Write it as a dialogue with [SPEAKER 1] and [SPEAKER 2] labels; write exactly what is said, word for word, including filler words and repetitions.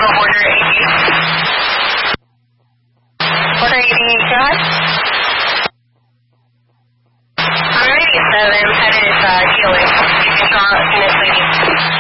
[SPEAKER 1] order eighty. Order eighty, God. I'm ready at seven, headed uh, healing. You can call it Miss Lady.